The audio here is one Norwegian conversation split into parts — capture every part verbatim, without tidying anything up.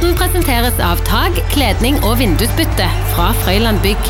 Sporten presenteres av tag, kledning og vindusbytte fra Frøyland Bygg.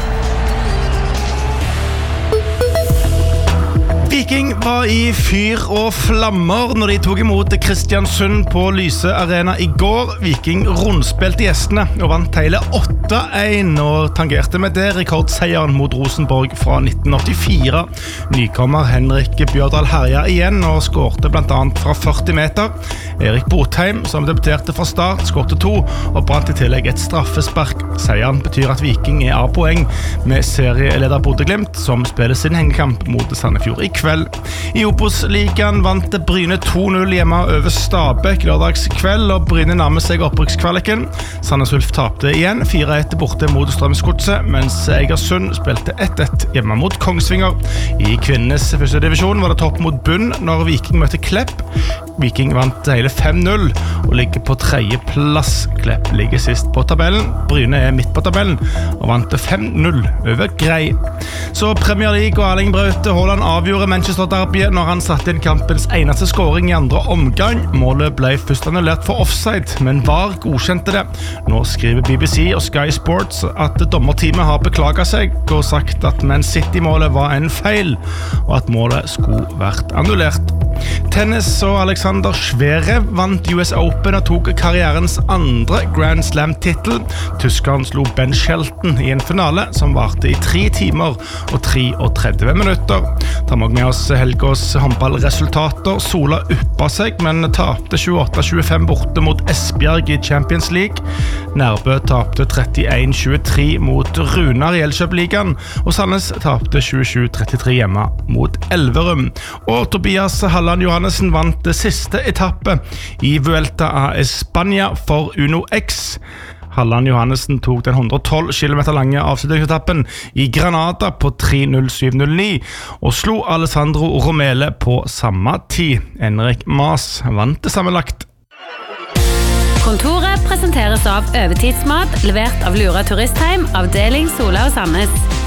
Viking var i fyr og flammer når de tog imot Kristiansund på Lyse Arena i går. Viking rundspilte gjestene og vant hele åtte en og tangerte med det rekordseieren mot Rosenborg fra nitten åttifire. Nykommer Henrik Bjørdal herja igjen og skårte blant annet fra førti meter. Erik Botheim, som debuterte fra start, skårte to og brant i tillegg et straffespark. Seieren betyr at Viking er av poeng med serieleder Bodø/Glimt, som spiller sin hengekamp mot Sandefjord i kveld. I Obos-ligaen vant Bryne to null hjemme over Stabæk lørdags kveld, og Bryne nærmer seg opprykkskvaliken. Sandnes Ulf tapte igjen fire ett borte mot Strømsgodset, mens Egersund spilte ett ett hjemme mot Kongsvinger. I kvinnenes første divisjon var det topp mot bunn når Viking møtte Klepp. Viking vant hele fem null og ligger på tredje plass. Klepp ligger sist på tabellen. Bryne er midt på tabellen og vant fem null over Grei. Så Premier League og Erling Braut Haaland avgjorde Manchester Derby når han satte inn kampens eneste scoring i andre omgang. Målet ble først annullert for offside, men V A R godkjente det. Nå skriver B B C og Sky Sports at dommerteamet har beklaget seg og sagt at Man City-målet var en feil, og at målet skulle vært annullert. Tennis og Alexander Zverev vant U S Open og tok karrierens andre Grand Slam-titel. Tyskeren slo Ben Shelton i en finale som varte i tre timer og treogtretti minutter. Ta med med oss helgås håndballresultater. Sola uppa seg, men tapte tjueåtte tjuefem borte mot Esbjerg i Champions League. Nærbø tapte trettien tjuetre mot Runar i Elkjøp-ligaen, og Sandnes tapte tjuesju trettitre hjemme mot Elverum. Og Tobias Halland Johannessen vant det siste etappe i Vuelta a España for Uno X. Halland Johannessen tok den hundre og tolv kilometer lange avslutningsetappen i Granada på tre null syv null ni og slo Alessandro Romele på samme tid. Henrik Mas vant det sammenlagt. Kontoret presenteres av Øvetidsmat, levert av Lura Turistheim, avdeling Sola og Sandnes.